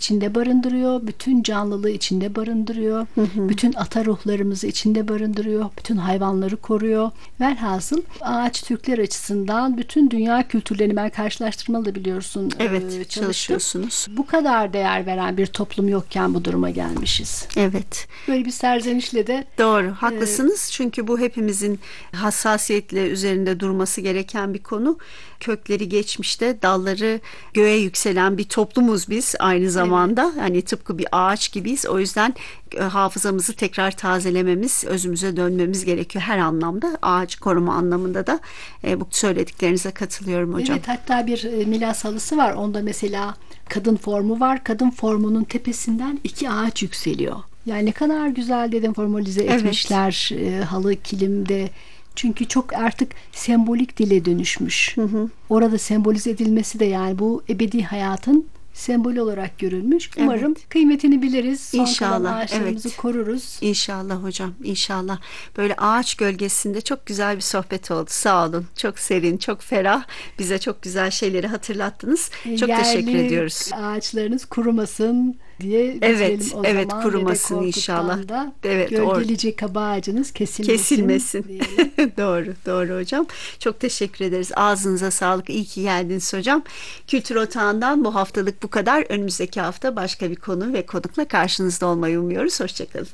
içinde barındırıyor. Bütün canlılığı içinde barındırıyor. Bütün ata ruhlarımızı içinde barındırıyor. Bütün hayvanları koruyor. Velhasıl ağaç Türkler açısından bütün dünya kültürlerini ben karşılaştırmalı da biliyorsun. Evet, çalışıyorsunuz. Bu kadar değer veren bir toplum yokken bu duruma gelmişiz. Evet. Böyle bir serzenişle de doğru, haklısınız. Çünkü bu hepimizin hassasiyetle üzerinde durması gereken bir konu. Kökleri geçmişte, dalları göğe yükselen bir toplumuz biz aynı zamanda. Hani tıpkı bir ağaç gibiyiz. O yüzden hafızamızı tekrar tazelememiz, özümüze dönmemiz gerekiyor her anlamda. Ağaç koruma anlamında da bu söylediklerinize katılıyorum hocam. Evet, hatta bir Milas halısı var. Onda mesela kadın formu var. Kadın formunun tepesinden 2 ağaç yükseliyor. Yani ne kadar güzel dedim formalize etmişler halı, kilimde. Çünkü çok artık sembolik dile dönüşmüş. Orada sembolize edilmesi de yani bu ebedi hayatın sembolü olarak görülmüş. Umarım kıymetini biliriz. Son kalan İnşallah, ağaçlarımızı koruruz. İnşallah hocam, inşallah. Böyle ağaç gölgesinde çok güzel bir sohbet oldu. Sağ olun. Çok serin, çok ferah. Bize çok güzel şeyleri hatırlattınız. Çok teşekkür ediyoruz. Ağaçlarınız kurumasın diye bitirelim o evet, zaman. kurumasın Dede inşallah. Korkut'tan da Evet, gölgelice kaba ağacınız kesilmesin. Doğru, doğru hocam. Çok teşekkür ederiz. Ağzınıza sağlık. İyi ki geldiniz hocam. Kültür Otağı'ndan bu haftalık bu kadar. Önümüzdeki hafta başka bir konu ve konukla karşınızda olmayı umuyoruz. Hoşçakalın.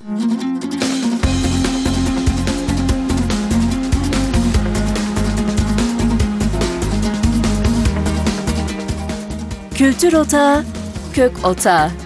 Kültür Otağı, Kök Otağı.